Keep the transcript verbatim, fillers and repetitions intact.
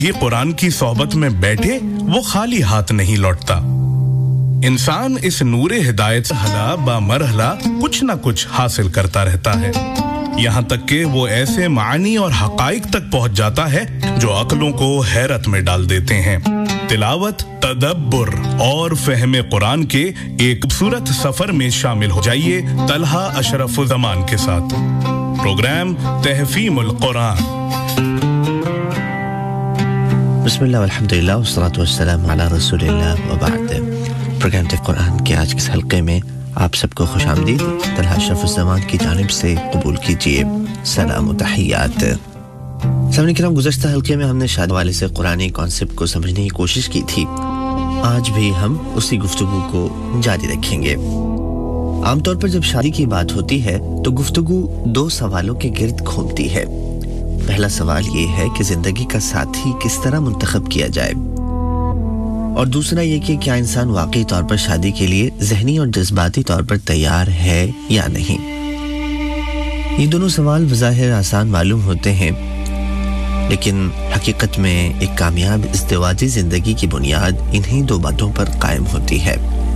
ये कुरान की सोहबत में बैठे वो खाली हाथ नहीं लौटता। इंसान इस नूरे हिदायत से हला बा मरहला कुछ ना कुछ हासिल करता रहता है, यहाँ तक कि वो ऐसे मानी और हकाइक तक पहुंच जाता है जो अक्लों को हैरत में डाल देते हैं। तिलावत, तदब्बुर और फहमे कुरान के एक खूबसूरत सफर में शामिल हो जाइए तलहा अशरफुज़्ज़मान के साथ। प्रोग्राम तहफ़ीमुल कुरान। बिस्मिल्लाह वल्हम्दुलिल्लाह वस्सलातु वस्सलामु अला रसूलिल्लाह व बाद। प्रोग्राम तहफ़ीमुल कुरान के आज के इस हल्के में आप सबको खुशामदीद तलहा अशरफुज़्ज़मान की जानिब से कबूल कीजिए सलाम व तहियात। सामने किराम, गुज़श्ता हल्के में हमने शादी वाले से कुरानी कॉन्सेप्ट को समझने की कोशिश की थी। आज भी हम उसी गुफ्तगू को जारी रखेंगे। आमतौर पर जब शादी की बात होती है तो गुफ्तगू दो सवालों के गिर्द घूमती है। पहला सवाल ये है कि जिंदगी का साथी किस तरह मुंतखब किया जाए, और दूसरा ये कि क्या इंसान वाकई तौर पर शादी के लिए ज़हनी और जज्बाती तौर पर तैयार है या नहीं। ये दोनों सवाल बज़ाहिर आसान मालूम होते हैं, लेकिन हकीकत में एक कामयाब इज़्दिवाजी ज़िंदगी की बुनियाद इन्हीं दो बातों पर कायम होती है।